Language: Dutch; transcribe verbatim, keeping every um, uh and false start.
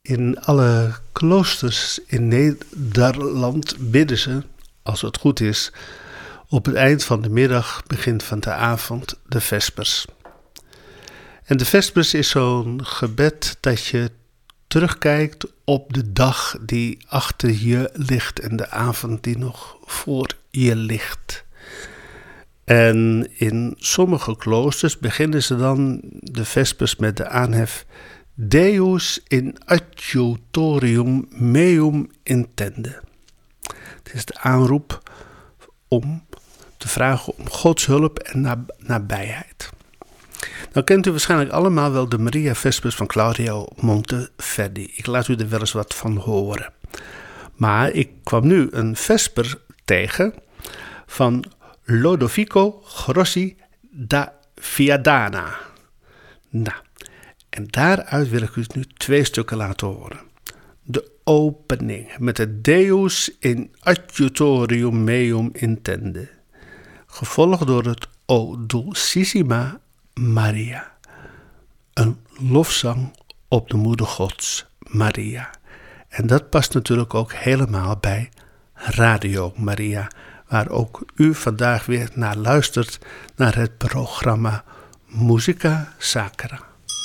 In alle kloosters in Nederland bidden ze, als het goed is, op het eind van de middag, begin van de avond, de vespers. En de vespers is zo'n gebed dat je terugkijkt op de dag die achter je ligt en de avond die nog voor je ligt. En in sommige kloosters beginnen ze dan de vespers met de aanhef Deus in adjutorium meum intende. Het is de aanroep om te vragen om Gods hulp en nab- nabijheid. Nou kent u waarschijnlijk allemaal wel de Maria Vespers van Claudio Monteverdi. Ik laat u er wel eens wat van horen. Maar ik kwam nu een vesper tegen van Lodovico Grossi da Viadana. Nou, en daaruit wil ik u nu twee stukken laten horen. De opening met het Deus in adjutorium meum intende, gevolgd door het O Dulcissima Maria, een lofzang op de Moeder Gods, Maria. En dat past natuurlijk ook helemaal bij Radio Maria, waar ook u vandaag weer naar luistert, naar het programma Musica Sacra.